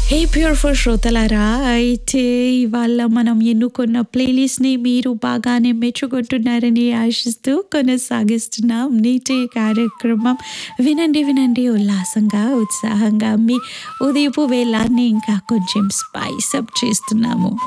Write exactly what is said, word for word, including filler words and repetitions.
హే beautiful శ్రోతలారా! అయితే ఇవాళ మనం ఎన్నుకున్న ప్లేలిస్ట్‌ని మీరు బాగానే మెచ్చుకుంటున్నారని ఆశిస్తూ కొనసాగిస్తున్నాం నేటి కార్యక్రమం. వినండి, వినండి ఉల్లాసంగా, ఉత్సాహంగా మీ ఉదయపు వేళాన్ని ఇంకా కొంచెం స్పైస్ అప్ చేస్తున్నాము.